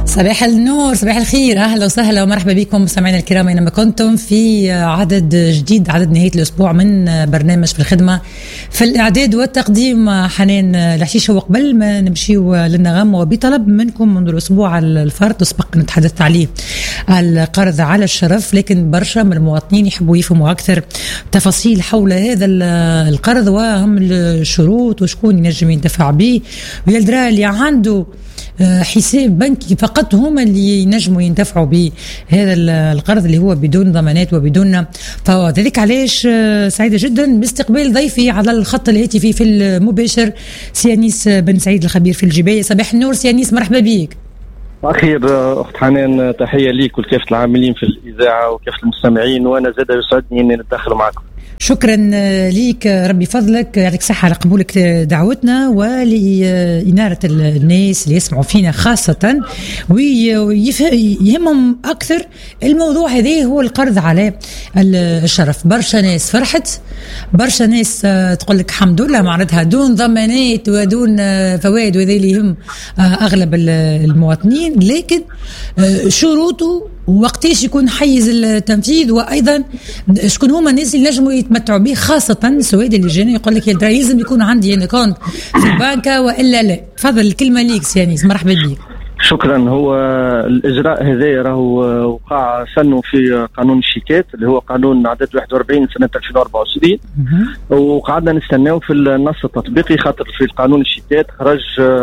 صباح النور، صباح الخير، أهلا وسهلا ومرحبا بكم مستمعينا الكرام أينما كنتم في عدد جديد، عدد نهاية الأسبوع من برنامج في الخدمة. في الإعداد والتقديم حنان الحشيشة. وقبل ما نمشيو للنغم وبطلب منكم منذ الأسبوع الفرد سبق نتحدث عليه القرض على الشرف، لكن برشا من المواطنين يحبوا يفهموا أكثر تفاصيل حول هذا القرض وهم الشروط وشكون ينجم يندفع به، ويلدرا اللي عنده حساب بنكي فقط هم اللي ينجموا يندفعوا بهذا القرض اللي هو بدون ضمانات وبدون فوائد. ذلك علاش سعيدة جدا باستقبال ضيفي على الخط الهاتفي في المباشر سيانيس بن سعيد الخبير في الجباية. صباح النور سيانيس، مرحبا بيك. أخير أخت حنان، تحية ليك ولكافة العاملين في الإذاعة وكافة المستمعين، وأنا زاد يسعدني أني نتدخل معكم. شكرا ليك، ربي فضلك، يعطيك صحة على قبولك دعوتنا ولإنارة الناس اللي يسمعوا فينا خاصة ويهمهم أكثر الموضوع هذا، هو القرض على الشرف. برشا ناس فرحت، برشا ناس تقول لك الحمد لله معرضها دون ضمانات ودون فوائد، وهذا اللي يهم أغلب المواطنين، لكن شروطه وقتاش يكون حيز التنفيذ، وأيضا شكون هما الناس اللي نجموا يتمتعوا به، خاصة السواد اللي جاني يقول لك لازم يكون عندي أنا كونت في البنكة وإلا لا. تفضل الكلمة ليك سيانيس، مرحبا بك. شكرا. هو الإجراء هذا راهو وقع سنه في قانون الشيكات اللي هو قانون عدد 41 سنة 2024، وقعدنا نستناو في النص التطبيقي، خاطر في القانون الشيكات خرج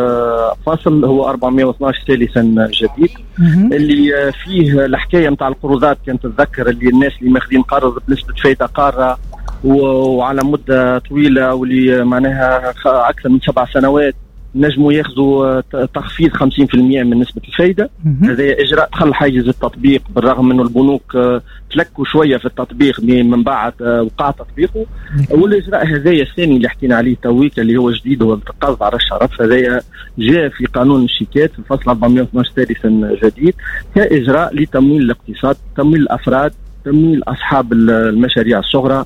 فاصل هو 412 ثالثا جديد اللي فيه الحكاية متاع القروضات. كانت تتذكر اللي الناس اللي ماخذين قرض بنسبة فايدة قارة وعلى مدة طويلة واللي معناها أكثر من 7 سنوات نجموا ياخذوا تخفيض 50% من نسبة الفايدة. هذا إجراء دخل حيز التطبيق، بالرغم أنه البنوك تلكوا شوية في التطبيق من بعد وقع تطبيقه. والإجراء هذا الثاني اللي حكينا عليه تويك اللي هو جديد، هو القرض على الشرف، هذا جاء في قانون الشيكات في الفصل 412 ثالثا جديد كإجراء لتمويل الاقتصاد، تمويل الأفراد، تمويل أصحاب المشاريع الصغرى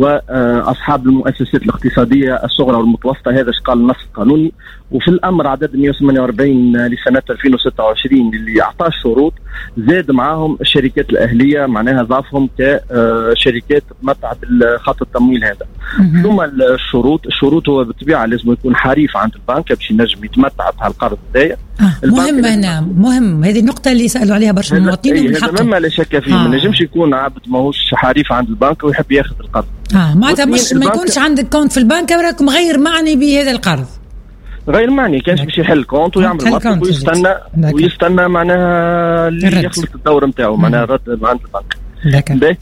وأصحاب المؤسسات الاقتصادية الصغرى والمتوسطة. هذا قال النص القانوني. وفي الأمر عدد 148 لسنة 2026 اللي أعطاه الشروط، زاد معاهم الشركات الأهلية، معناها ضافهم كشركات تتمتع بالخط التمويل هذا. ثم الشروط هو بالطبيعة لازم يكون حريف عند البنك باش ينجم يتمتع بهالقرض هذايا. مهم هنا، مهم هذه النقطة اللي سألوا عليها برشا المواطنين. هذا مما لا شك فيه، ما نجمش يكون عبد ماهوش حريف عند البنك ويحب ياخذ القرض. معناتها مش ما يكونش عندك كونت في البنك وراكم غير معني بهذا القرض، غير معني كانش باش يحل كونت ويعمل مطلب ويستنى معناها اللي يخلص الدور نتاعو، معناها رد عند البنك.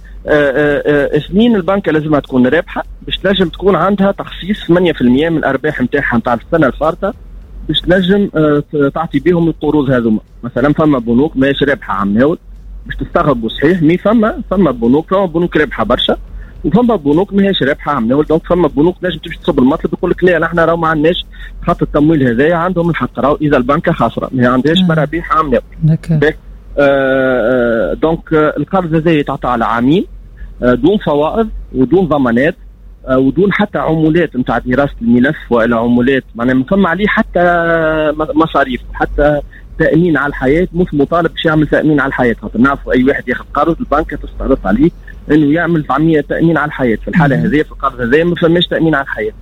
اثنين، البنك لازمها تكون رابحة باش تنجم تكون عندها تخصيص 8% من الأرباح نتاعها نتاع السنة الفارطة باش تنجم تعطي بهم القروض هذوما. مثلا فما بنوك ماهيش رابحة عم ناول باش تستغربوا صحيح، مي فما بنوك رابحة برشا، وفما بنوك ماهيش رابحة عم ناول. دونك فما بنوك نجم تمشي تصب المطلب يقول لك لا نحن راهو ما عندناش خط التمويل هذايا، عندهم الحق راهو اذا البنكة خاسرة ما عندهاش مرابيح عم ناول. دونك القرض هذا يتعطى على عامين دون فوائد ودون ضمانات ودون حتى عمولات نتاع دراسة الملف ولا عمولات، معناها ما فما عليه حتى مصاريف، حتى تأمين على الحياة مش مطالب باش يعمل تأمين على الحياة. خاطر نعرفوا أي واحد ياخذ قرض البنك تستعرض عليه إنه يعمل تأمين على الحياة. في الحالة هذه في القرض هذا ما فماش تأمين على الحياة.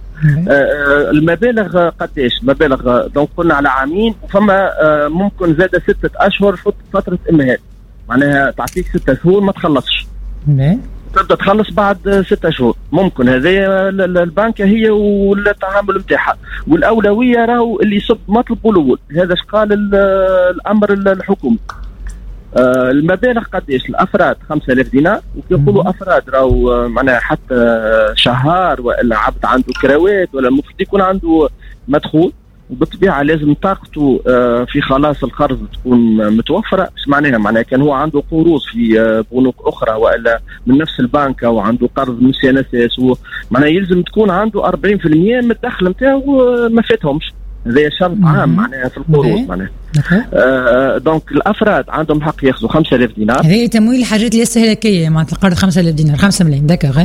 المبالغ قديش؟ مبالغ دونك قلنا على عامين، وفما ممكن زاد 6 أشهر فترة إمهال، معناها تعطيك 6 شهور ما تخلصش، تبدأ تخلص بعد 6 شهور. ممكن هذه البنكة هي والتعامل نتاعها، والأولوية راهو اللي يصب مطلب الأول. هذا قال الأمر الحكومي. المبالغ قديش؟ الأفراد 5000 دينار، ويقولوا أفراد راهو معناها حتى شهر ولا عبد عنده كراوات ولا المفروض يكون عنده مدخول، وبالطبيعة لازم طاقته في خلاص القرض تكون متوفرة. معناها كان هو عنده قروض في بنوك أخرى وإلا من نفس البنكة وعنده قرض من CNSS، معناها يلزم تكون عنده 40% من الدخل نتاعو ما فاتهمش. هذا شرط عام معناها في القروض. معناها دونك الأفراد عندهم حق ياخذوا 5000 دينار. هذه تمويل الحاجات الاستهلاكية، معناتها القرض 5000 دينار 5 ملايين دكا غير.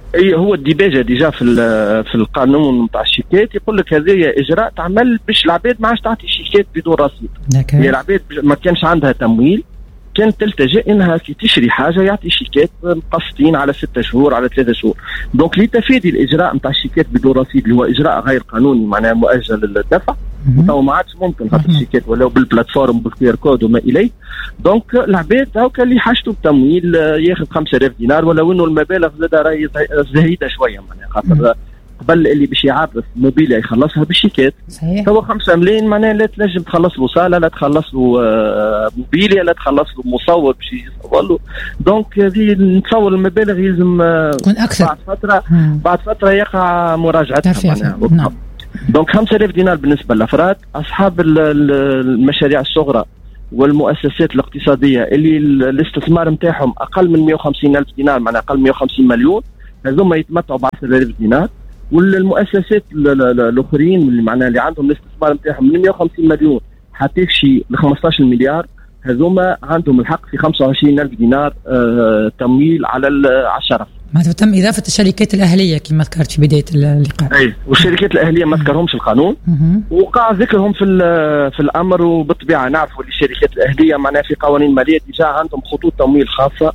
اي هو الديباجه ديجا في القانون نتاع الشيكات يقول لك هذه اجراء تعمل باش العباد ما عادش تعطي شيكات بدون رصيد. هي العباد ما كانش عندها تمويل كانت تلتجئ انها كي تشري حاجه يعطي شيكات مقسطين على 6 شهور على 3 شهور. دونك لتفادي الاجراء نتاع الشيكات بدون رصيد اللي هو اجراء غير قانوني معناها مؤجل للدفع تو ما عادش ممكن خاطر الشيكات ولاو بالبلاتفورم بالكير كود وما اليه. دونك العباد هاكا اللي حاجته بتمويل ياخذ 5000 دينار ولو انه المبالغ زاد راهي زهيده شويه معناها خاطر قبل اللي باش يعرف موبيليا يخلصها بالشيكات هو 5 ملايين معناها لا تنجم تخلص له صاله لا تخلص له موبيليا لا تخلص له مصور باش يصور له. دونك هذه نتصور المبالغ يلزم تكون اكثر بعد فتره يقع مراجعتها معناها. دونك 5000 دينار بالنسبه للافراد. اصحاب المشاريع الصغرى والمؤسسات الاقتصاديه اللي الاستثمار نتاعهم اقل من 150,000 دينار معناها اقل من 150 مليون هذوما يتمتعوا ب 10,000 دينار. والمؤسسات الاخرين اللي معناها اللي عندهم الاستثمار نتاعهم من 150 مليون حتى شي ل 15 مليار هذوما عندهم الحق في 25,000 دينار تمويل على الشرف. معناتها تم إضافة الشركات الأهلية كما ذكرت في بداية اللقاء. أي والشركات الأهلية ما ذكرهمش القانون وقع ذكرهم في الأمر. وبالطبيعة نعرفوا الشركات الأهلية معناها في قوانين مالية ديجا عندهم خطوط تمويل خاصة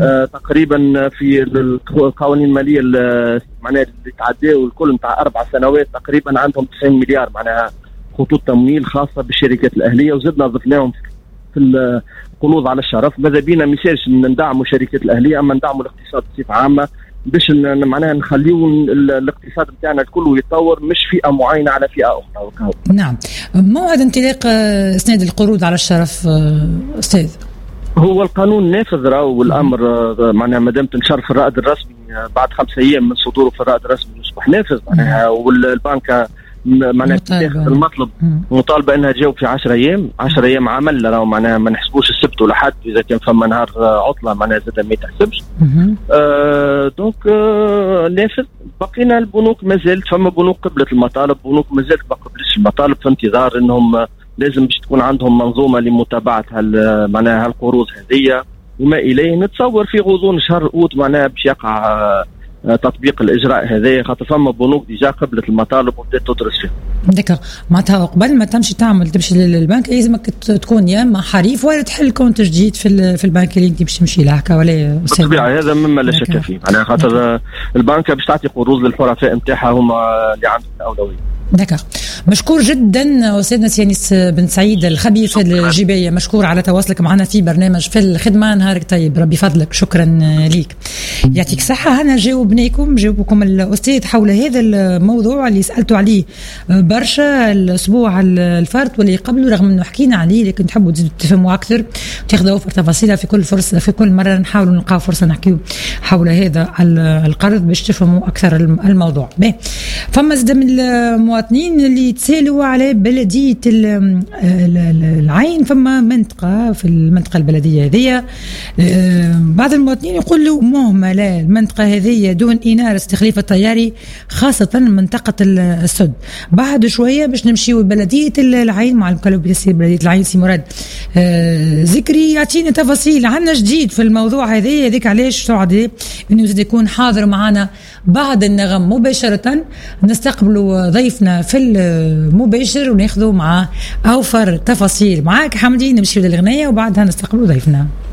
تقريبا في القوانين المالية معناها اللي تعداوا الكل نتاع 4 سنوات تقريبا عندهم 90 مليار معناها خطوط تمويل خاصة بالشركات الأهلية وزدنا ضفناهم في القروض على الشرف. ماذا بينا ميساج ندعموا الشركات الأهلية أما ندعموا الاقتصاد بصفة عامة باش معناها نخليو الاقتصاد بتاعنا الكل يتطور مش فئة معينة على فئة أخرى. نعم. موعد انطلاق اسناد القروض على الشرف أستاذ؟ هو القانون نافذ راهو والأمر معناها مادام تنشر في الرائد الرسمي بعد 5 أيام من صدوره في الرائد الرسمي يصبح نافذ معناها. والبنك معناها تاخذ المطلب مطالبه انها تجاوب في 10 ايام 10 ايام عمل راهو معناها ما نحسبوش السبت ولا حد اذا كان فما نهار عطله معناها زاد ما يتحسبش. دونك نافذ. بقينا البنوك ما زالت فما بنوك قبلت المطالب بنوك ما زالت ما قبلتش المطالب في انتظار انهم لازم باش تكون عندهم منظومه لمتابعه معناها هالقروض هذه وما اليه. نتصور في غضون شهر اوت معناها باش يقع تطبيق الاجراء هذا خاطر فما بنوك ديجا قبلت المطالب وبدات تدرس فيها. دكا معناتها قبل ما تمشي للبنك لازمك تكون يا اما حريف ولا تحل كونت جديد في البنك اللي انت باش تمشي له هكا ولا بالطبيعه هذا مما لا شك فيه معناها خاطر البنك باش تعطي قروض للحرفاء نتاعها هما اللي عندهم الاولويه. دكا مشكور جدا أستاذنا سيانيس بن سعيد الخبير في الجباية. مشكور على تواصلك معنا في برنامج في الخدمة. نهارك طيب ربي فضلك. شكرا ليك يعطيك صحة. أنا جاوبكم الأستاذ حول هذا الموضوع اللي سألته عليه برشا الأسبوع الفارط واللي قبله رغم أنه حكينا عليه لكن تحبوا تفهموا أكثر وتاخذوا تفاصيلها في كل فرصة في كل مرة نحاول نلقى فرصة نحكي حول هذا القرض باش تفهموا أكثر الموضوع. فما زاد من المواطنين اللي تسالوا على بلدية العين. فما منطقة في المنطقة البلدية هذه بعض المواطنين يقولوا مهملة المنطقة هذه دون إنارة تخليف الطياري خاصة منطقة السد. بعد شوية باش نمشيو بلدية العين مع المكلف بيصير بلدية العين سي مراد ذكري يعطينا تفاصيل عنا جديد في الموضوع هذيك علاش سعداء انه زاد يكون حاضر معنا بعد النغم مباشرة. نستقبلوا ضيفنا في المباشر وناخذوا معاه أوفر تفاصيل. معاك حمدي نمشي للغنية وبعدها نستقبلوا ضيفنا.